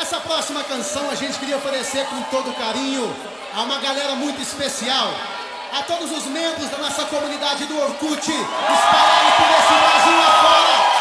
Essa próxima canção a gente queria oferecer com todo carinho a uma galera muito especial, a todos os membros da nossa comunidade do Orkut, espalhados